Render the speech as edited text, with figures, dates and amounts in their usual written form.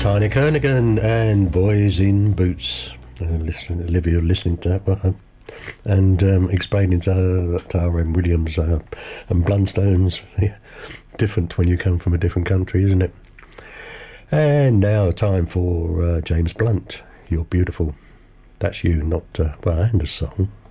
Tiny Kernigan and Boys in Boots. Olivia listening to that, and explaining to her that R.M. Williams and Blundstones, different when you come from a different country, isn't it? And now time for James Blunt, You're Beautiful. That's You, not and a song.